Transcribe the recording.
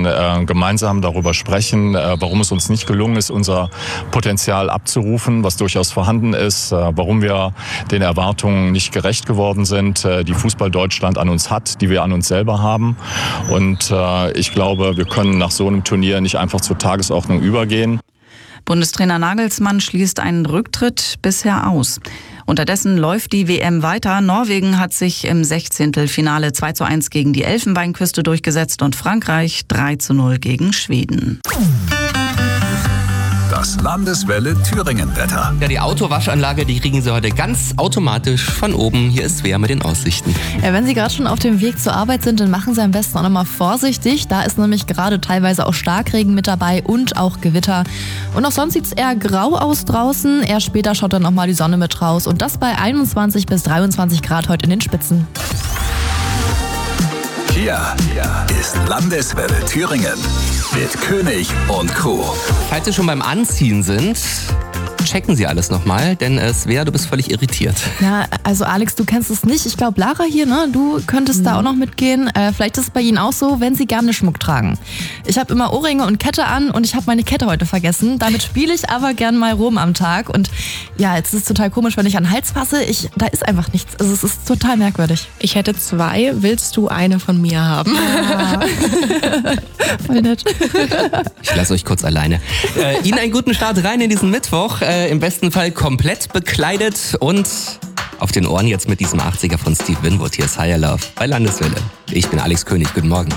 gemeinsam darüber sprechen, warum es uns nicht gelungen ist, unser Potenzial abzurufen, was durchaus vorhanden ist, warum wir den Erwartungen nicht gerecht geworden sind, die Fußball Deutschland an uns hat, die wir an uns selber haben. Und ich glaube, wir können nach so einem Turnier nicht einfach zur Tagesordnung übergehen. Bundestrainer Nagelsmann schließt einen Rücktritt bisher aus. Unterdessen läuft die WM weiter. Norwegen hat sich im 16. Finale 2:1 gegen die Elfenbeinküste durchgesetzt und Frankreich 3:0 gegen Schweden. Das Landeswelle Thüringen-Wetter. Ja, die Autowaschanlage, die kriegen Sie heute ganz automatisch von oben. Hier ist Svea mit den Aussichten. Ja, wenn Sie gerade schon auf dem Weg zur Arbeit sind, dann machen Sie am besten auch nochmal vorsichtig. Da ist nämlich gerade teilweise auch Starkregen mit dabei und auch Gewitter. Und auch sonst sieht es eher grau aus draußen. Erst später schaut dann nochmal die Sonne mit raus. Und das bei 21 bis 23 Grad heute in den Spitzen. Hier ist Landeswelle Thüringen mit König und Crew. Falls Sie schon beim Anziehen sind, checken Sie alles nochmal, denn Svea, du bist völlig irritiert. Ja, also Alex, du kennst es nicht. Ich glaube, Lara hier, ne, du könntest da auch noch mitgehen. Vielleicht ist es bei Ihnen auch so, wenn Sie gerne Schmuck tragen. Ich habe immer Ohrringe und Kette an und ich habe meine Kette heute vergessen. Damit spiele ich aber gern mal rum am Tag. Und ja, jetzt ist es total komisch, wenn ich an den Hals fasse. Da ist einfach nichts. Also es ist total merkwürdig. Ich hätte 2. Willst du eine von mir haben? Ja. Voll nett. Ich lasse euch kurz alleine. Ihnen einen guten Start rein in diesen Mittwoch. Im besten Fall komplett bekleidet und auf den Ohren jetzt mit diesem 80er von Steve Winwood. Hier ist Higher Love bei Landeswelle. Ich bin Alex König. Guten Morgen.